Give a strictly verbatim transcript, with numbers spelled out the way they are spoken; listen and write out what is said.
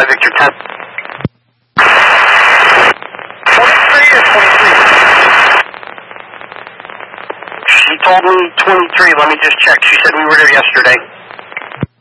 five Victor ten. twenty-three or twenty-three? She told me twenty-three. Let me just check. She said we were there yesterday.